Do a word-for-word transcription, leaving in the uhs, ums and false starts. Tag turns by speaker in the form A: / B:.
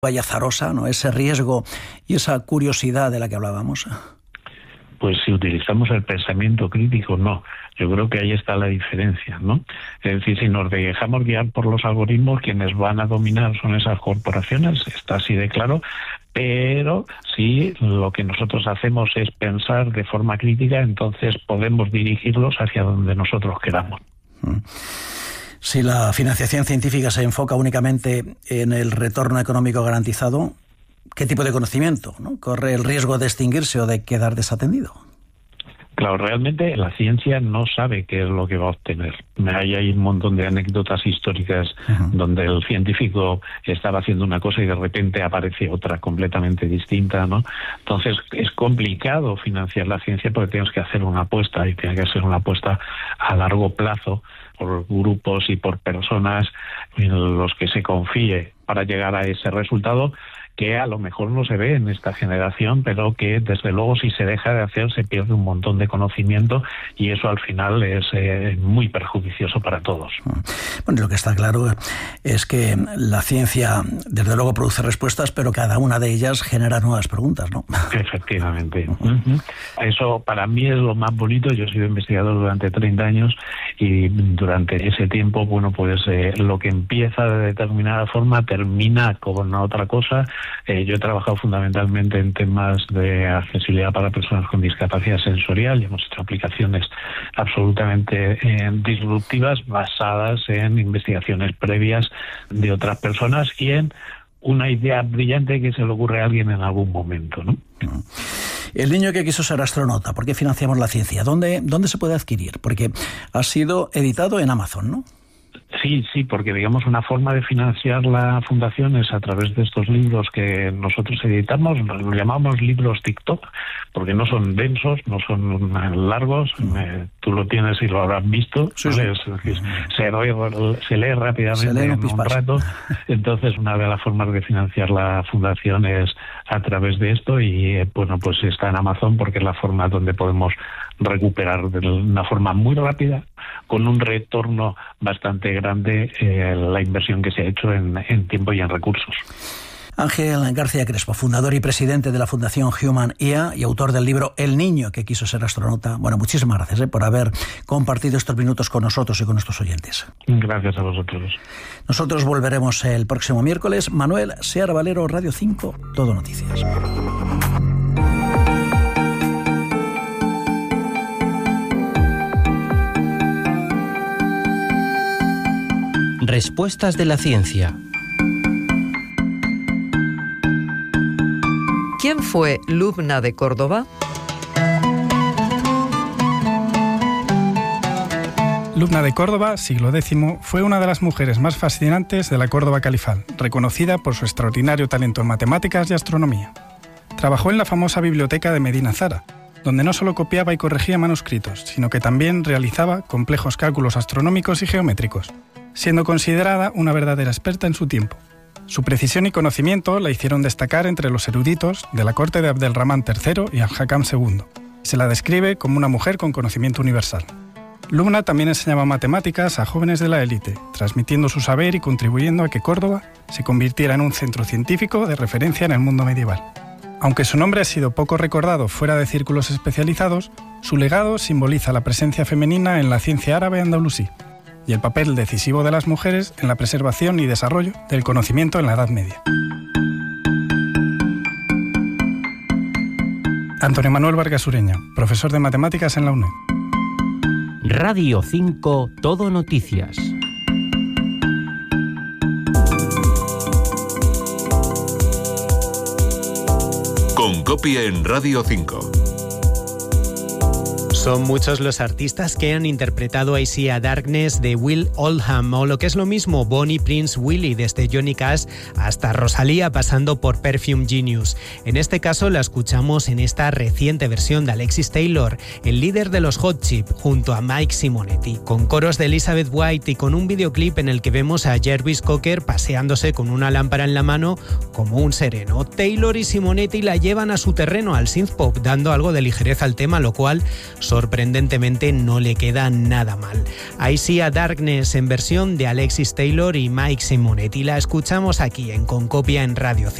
A: vaya azarosa, ¿no? Ese riesgo y esa curiosidad de la que hablábamos.
B: Pues si utilizamos el pensamiento crítico, no. Yo creo que ahí está la diferencia, ¿no? Es decir, si nos dejamos guiar por los algoritmos, quienes van a dominar son esas corporaciones, está así de claro, pero si lo que nosotros hacemos es pensar de forma crítica, entonces podemos dirigirlos hacia donde nosotros queramos.
A: Si la financiación científica se enfoca únicamente en el retorno económico garantizado, ¿qué tipo de conocimiento, ¿no? corre el riesgo de extinguirse o de quedar desatendido?
B: Claro, realmente la ciencia no sabe qué es lo que va a obtener. Hay, hay un montón de anécdotas históricas uh-huh. donde el científico estaba haciendo una cosa y de repente aparece otra completamente distinta, ¿no? Entonces es complicado financiar la ciencia porque tienes que hacer una apuesta y tiene que ser una apuesta a largo plazo por grupos y por personas en los que se confíe para llegar a ese resultado que a lo mejor no se ve en esta generación, pero que desde luego si se deja de hacer se pierde un montón de conocimiento y eso al final es eh, muy perjudicioso para todos.
A: Bueno, lo que está claro es que la ciencia desde luego produce respuestas, pero cada una de ellas genera nuevas preguntas, ¿no?
B: Efectivamente. Uh-huh. Eso para mí es lo más bonito. Yo he sido investigador durante treinta años y durante ese tiempo, bueno, pues eh, lo que empieza de determinada forma termina con otra cosa. Eh, yo he trabajado fundamentalmente en temas de accesibilidad para personas con discapacidad sensorial y hemos hecho aplicaciones absolutamente eh, disruptivas basadas en investigaciones previas de otras personas y en una idea brillante que se le ocurre a alguien en algún momento, ¿no?
A: El niño que quiso ser astronauta, ¿por qué financiamos la ciencia? ¿Dónde, dónde se puede adquirir? Porque ha sido editado en Amazon, ¿no?
B: Sí, sí, porque digamos una forma de financiar la fundación es a través de estos libros que nosotros editamos, los llamamos libros TikTok, porque no son densos, no son largos, eh, tú lo tienes y lo habrás visto, sí, sí. Es, es, se, lee, se lee rápidamente se lee en un, un rato, entonces una de las formas de financiar la fundación es a través de esto y eh, bueno, pues está en Amazon porque es la forma donde podemos recuperar de una forma muy rápida, con un retorno bastante grande, eh, la inversión que se ha hecho en, en tiempo y en recursos.
A: Ángel García Crespo, fundador y presidente de la Fundación Human I A y autor del libro El niño que quiso ser astronauta. Bueno, muchísimas gracias eh, por haber compartido estos minutos con nosotros y con nuestros oyentes.
B: Gracias a vosotros.
A: Nosotros volveremos el próximo miércoles. Manuel Seara Valero, Radio cinco, Todo Noticias.
C: Respuestas de la ciencia.
D: ¿Quién fue Lubna de Córdoba?
E: Lubna de Córdoba, siglo décimo, fue una de las mujeres más fascinantes de la Córdoba califal, reconocida por su extraordinario talento en matemáticas y astronomía. Trabajó en la famosa biblioteca de Medina Zara, donde no solo copiaba y corregía manuscritos, sino que también realizaba complejos cálculos astronómicos y geométricos, siendo considerada una verdadera experta en su tiempo. Su precisión y conocimiento la hicieron destacar entre los eruditos de la corte de Abdelrahman tercero y Al-Hakam segundo. Se la describe como una mujer con conocimiento universal. Lubna también enseñaba matemáticas a jóvenes de la élite, transmitiendo su saber y contribuyendo a que Córdoba se convirtiera en un centro científico de referencia en el mundo medieval. Aunque su nombre ha sido poco recordado fuera de círculos especializados, su legado simboliza la presencia femenina en la ciencia árabe andalusí y el papel decisivo de las mujeres en la preservación y desarrollo del conocimiento en la Edad Media. Antonio Manuel Vargas Ureña, profesor de matemáticas en la UNED.
C: Radio cinco, Todo Noticias.
F: Con Copia en Radio cinco.
G: Son muchos los artistas que han interpretado I See a Darkness de Will Oldham, o lo que es lo mismo, Bonnie Prince Willie, desde Johnny Cash hasta Rosalía, pasando por Perfume Genius. En este caso la escuchamos en esta reciente versión de Alexis Taylor, el líder de los Hot Chip, junto a Mike Simonetti, con coros de Elizabeth White y con un videoclip en el que vemos a Jarvis Cocker paseándose con una lámpara en la mano como un sereno. Taylor y Simonetti la llevan a su terreno, al synthpop, dando algo de ligereza al tema, lo cual sorprendentemente no le queda nada mal. I See a Darkness en versión de Alexis Taylor y Mike Simonetti. La escuchamos aquí en Con Copia en Radio cinco.